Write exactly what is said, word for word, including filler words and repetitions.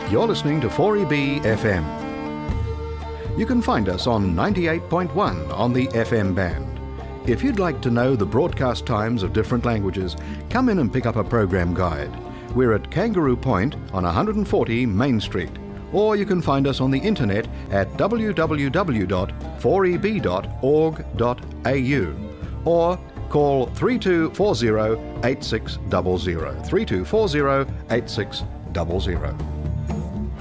You're listening to four E B F M. You can find us on ninety-eight point one on the F M band. If you'd like to know the broadcast times of different languages, come in and pick up a program guide. We're at Kangaroo Point on one forty Main Street. Or you can find us on the internet at w w w dot four e b dot org dot a u or call three two four zero eight six zero zero, three two four zero eight six zero zero.